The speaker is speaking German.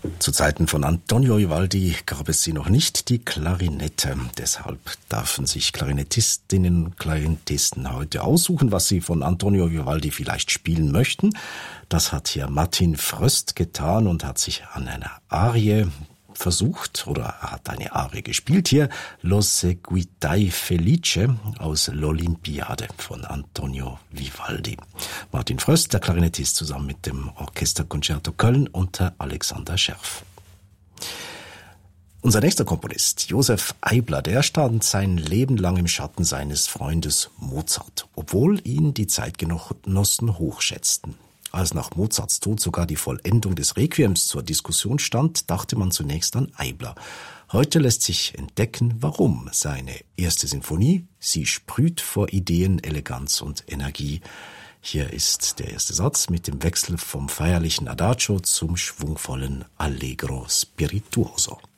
Zu Zeiten von Antonio Vivaldi gab es sie noch nicht, die Klarinette. Deshalb dürfen sich Klarinettistinnen und Klarinettisten heute aussuchen, was sie von Antonio Vivaldi vielleicht spielen möchten. Das hat hier Martin Fröst getan und hat sich an einer Arie versucht, oder er hat eine Arie gespielt hier, Lo seguitai felice aus l'Olympiade von Antonio Vivaldi. Martin Fröst, der Klarinettist, zusammen mit dem Orchesterconcerto Köln unter Alexander Scherf. Unser nächster Komponist, Josef Eibler, der stand sein Leben lang im Schatten seines Freundes Mozart, obwohl ihn die Zeitgenossen hochschätzten. Als nach Mozarts Tod sogar die Vollendung des Requiems zur Diskussion stand, dachte man zunächst an Eibler. Heute lässt sich entdecken, warum. Seine erste Sinfonie, sie sprüht vor Ideen, Eleganz und Energie. Hier ist der erste Satz mit dem Wechsel vom feierlichen Adagio zum schwungvollen Allegro spirituoso.